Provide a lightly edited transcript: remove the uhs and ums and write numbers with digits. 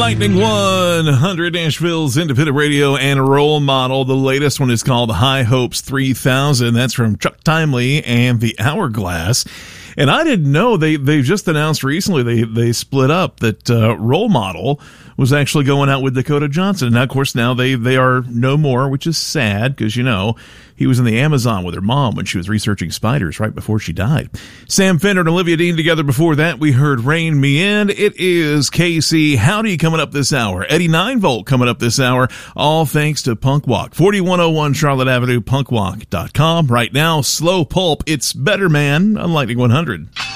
Lightning 100, Nashville's independent radio and role model. The latest one is called High Hopes 3000. That's from Chuck Timely and the Hourglass. And I didn't know they just announced recently they split up, that Role Model was actually going out with Dakota Johnson. And of course now they are no more, which is sad because, you know, he was in the Amazon with her mom when she was researching spiders right before she died. Sam Fender and Olivia Dean together. Before that, we heard Rain Me In. It is Casey Howdy coming up this hour. Eddie 9-Volt coming up this hour. All thanks to Punk Walk. 4101 Charlotte Avenue, punkwalk.com. Right now, Slow Pulp. It's Better Man on Lightning 100.